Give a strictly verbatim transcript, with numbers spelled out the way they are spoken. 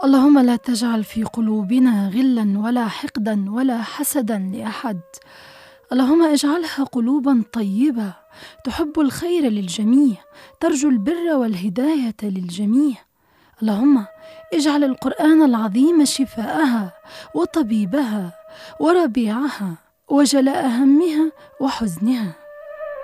اللهم لا تجعل في قلوبنا غلا ولا حقدا ولا حسدا لأحد. اللهم اجعلها قلوبا طيبة تحب الخير للجميع، ترجو البر والهداية للجميع. اللهم اجعل القرآن العظيم شفاءها وطبيبها وربيعها وجلاء همها وحزنها.